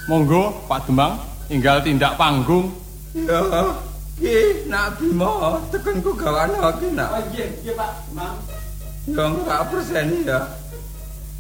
Monggo Pak Demang, enggal tindak panggung. Ya, ki nak Bima tekan ku gawane iki nak. Oh nggih, Pak Demang. Ya 4% ya.